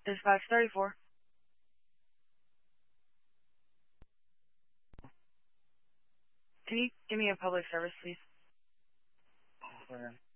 Dispatch 34. Can you give me a public service, please?